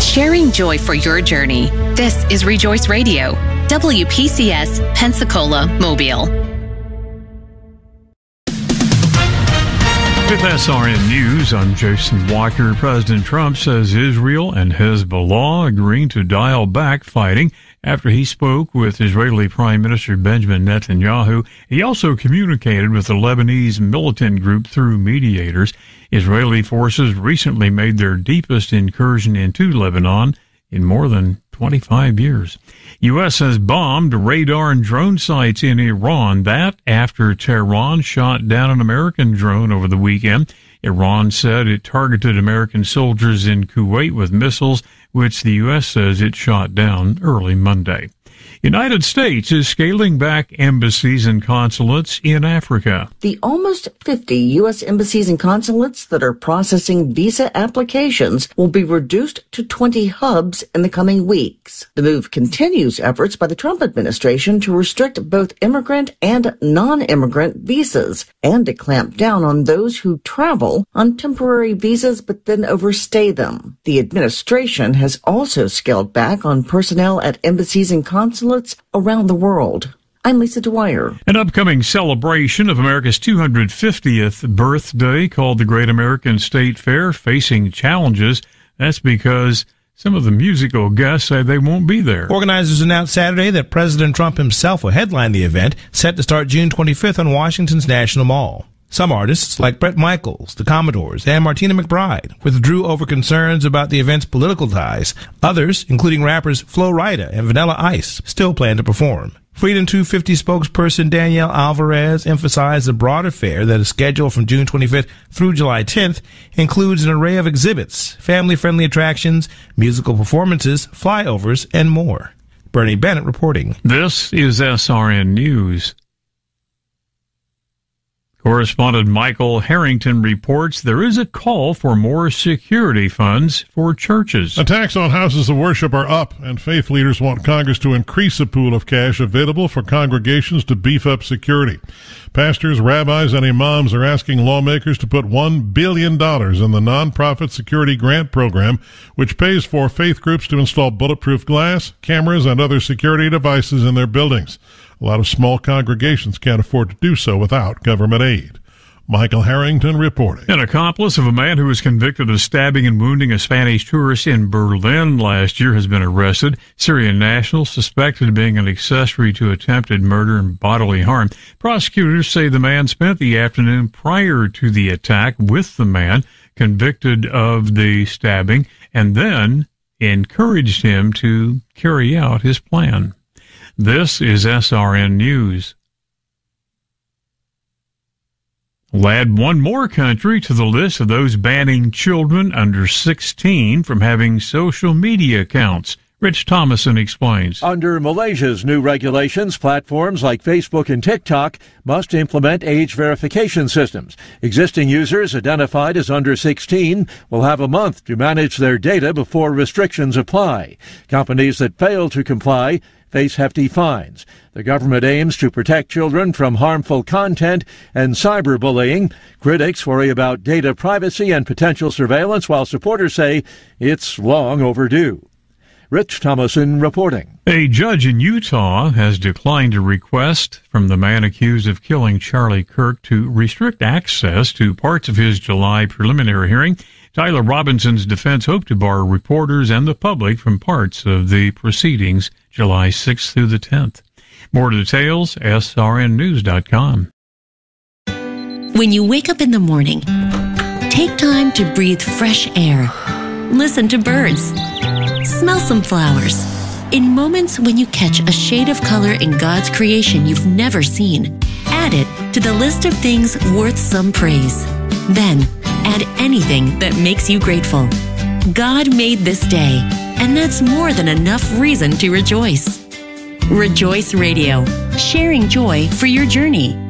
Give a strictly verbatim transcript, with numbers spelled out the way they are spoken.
sharing joy for your journey. This is Rejoice Radio, W P C S, Pensacola, Mobile. With S R N News, I'm Jason Walker. President Trump says Israel and Hezbollah agreeing to dial back fighting after he spoke with Israeli Prime Minister Benjamin Netanyahu. He also communicated with the Lebanese militant group through mediators. Israeli forces recently made their deepest incursion into Lebanon in more than twenty-five years. U S has bombed radar and drone sites in Iran. That after Tehran shot down an American drone over the weekend. Iran said it targeted American soldiers in Kuwait with missiles, which the U S says it shot down early Monday. United States is scaling back embassies and consulates in Africa. The almost fifty U S embassies and consulates that are processing visa applications will be reduced to twenty hubs in the coming weeks. The move continues efforts by the Trump administration to restrict both immigrant and non-immigrant visas and to clamp down on those who travel on temporary visas but then overstay them. The administration has also scaled back on personnel at embassies and consulates around the world. I'm Lisa Dwyer. An upcoming celebration of America's two hundred fiftieth birthday called the Great American State Fair facing challenges. That's because some of the musical guests say they won't be there. Organizers announced Saturday that President Trump himself will headline the event, set to start June twenty-fifth on Washington's National Mall. Some artists, like Bret Michaels, the Commodores, and Martina McBride, withdrew over concerns about the event's political ties. Others, including rappers Flo Rida and Vanilla Ice, still plan to perform. Freedom two fifty spokesperson Danielle Alvarez emphasized the broader fair that is scheduled from June twenty-fifth through July tenth includes an array of exhibits, family-friendly attractions, musical performances, flyovers, and more. Bernie Bennett reporting. This is S R N News. Correspondent Michael Harrington reports there is a call for more security funds for churches. Attacks on houses of worship are up, and faith leaders want Congress to increase the pool of cash available for congregations to beef up security. Pastors, rabbis, and imams are asking lawmakers to put one billion dollars in the nonprofit security grant program, which pays for faith groups to install bulletproof glass, cameras, and other security devices in their buildings. A lot of small congregations can't afford to do so without government aid. Michael Harrington reporting. An accomplice of a man who was convicted of stabbing and wounding a Spanish tourist in Berlin last year has been arrested. Syrian national suspected of being an accessory to attempted murder and bodily harm. Prosecutors say the man spent the afternoon prior to the attack with the man convicted of the stabbing and then encouraged him to carry out his plan. This is S R N News. We'll add one more country to the list of those banning children under sixteen from having social media accounts. Rich Thomason explains. Under Malaysia's new regulations, platforms like Facebook and TikTok must implement age verification systems. Existing users identified as under sixteen will have a month to manage their data before restrictions apply. Companies that fail to comply face hefty fines. The government aims to protect children from harmful content and cyberbullying. Critics worry about data privacy and potential surveillance, while supporters say it's long overdue. Rich Thomason reporting. A judge in Utah has declined a request from the man accused of killing Charlie Kirk to restrict access to parts of his July preliminary hearing. Tyler Robinson's defense hoped to bar reporters and the public from parts of the proceedings July sixth through the tenth. More details, S R N news dot com. When you wake up in the morning, take time to breathe fresh air. Listen to birds. Smell some flowers. In moments when you catch a shade of color in God's creation you've never seen, add it to the list of things worth some praise. Then, add anything that makes you grateful. God made this day, and that's more than enough reason to rejoice. Rejoice Radio, sharing joy for your journey.